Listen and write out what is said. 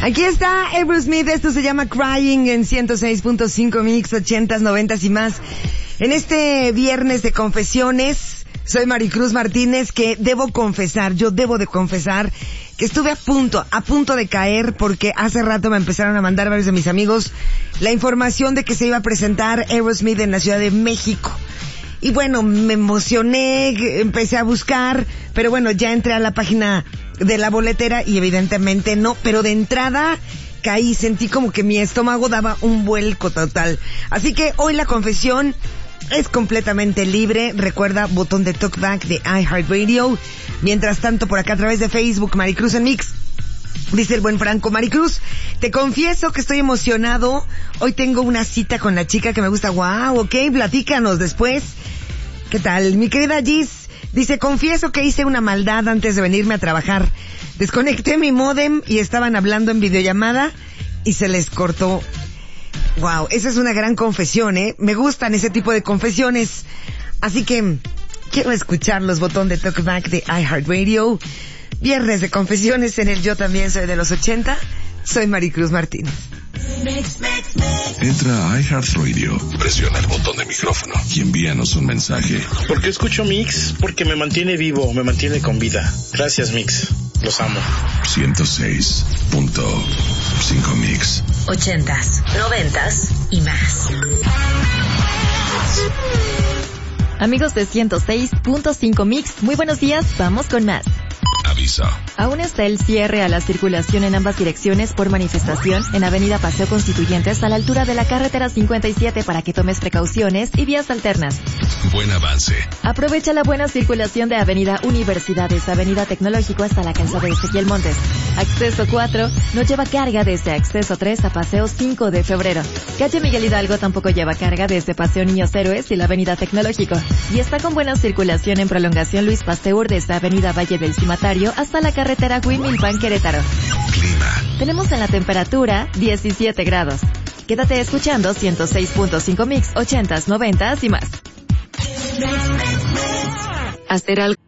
Aquí está Aerosmith, esto se llama Crying en 106.5 Mix, 80s, 90s y más. En este viernes de confesiones, soy Maricruz Martínez, que debo de confesar que estuve a punto de caer, porque hace rato me empezaron a mandar varios de mis amigos la información de que se iba a presentar Aerosmith en la Ciudad de México. Y bueno, me emocioné, empecé a buscar, pero bueno, ya entré a la página de la boletera y evidentemente no, pero de entrada caí, sentí como que mi estómago daba un vuelco total. Así que hoy la confesión es completamente libre. Recuerda, botón de talkback de iHeartRadio. Mientras tanto, por acá a través de Facebook, Maricruz en Mix. Dice el buen Franco: Maricruz, te confieso que estoy emocionado. Hoy tengo una cita con la chica que me gusta. Wow, ok, platícanos después. ¿Qué tal? Mi querida Gis dice: confieso que hice una maldad antes de venirme a trabajar. Desconecté mi módem y estaban hablando en videollamada y se les cortó. Wow, esa es una gran confesión, ¿eh? Me gustan ese tipo de confesiones. Así que quiero escuchar los botones de talkback de iHeartRadio. Viernes de confesiones en el Yo También Soy de los 80. Soy Maricruz Martínez. Entra a iHeartRadio, presiona el botón de micrófono y envíanos un mensaje. ¿Por qué escucho Mix? Porque me mantiene vivo, me mantiene con vida. Gracias, Mix. Los amo. 106.5 Mix. 80s, 90s y más. Amigos de 106.5 Mix, muy buenos días, vamos con más. Aviso. Aún está el cierre a la circulación en ambas direcciones por manifestación en Avenida Paseo Constituyentes a la altura de la carretera 57 para que tomes precauciones y vías alternas. Buen avance. Aprovecha la buena circulación de Avenida Universidades, Avenida Tecnológico hasta la calzada de Ezequiel Montes. Acceso 4 no lleva carga desde Acceso 3 a Paseo 5 de Febrero. Calle Miguel Hidalgo tampoco lleva carga desde Paseo Niños Héroes y la Avenida Tecnológico. Y está con buena circulación en prolongación Luis Pasteur desde Avenida Valle del Cimatario hasta la carretera Huimilpan Querétaro. Clima. Tenemos en la temperatura 17 grados. Quédate escuchando 106.5 Mix, 80s, 90s y más. Hacer algo.